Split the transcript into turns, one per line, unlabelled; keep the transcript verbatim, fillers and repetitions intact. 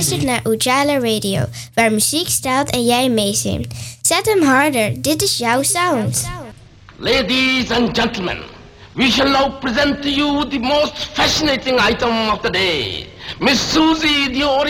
luistert naar Ujala Radio, waar muziek staat en jij meezingt. Zet hem harder, dit is jouw sound.
Ladies and gentlemen, we shall now present to you the most fascinating item of the day. Miss Susie, the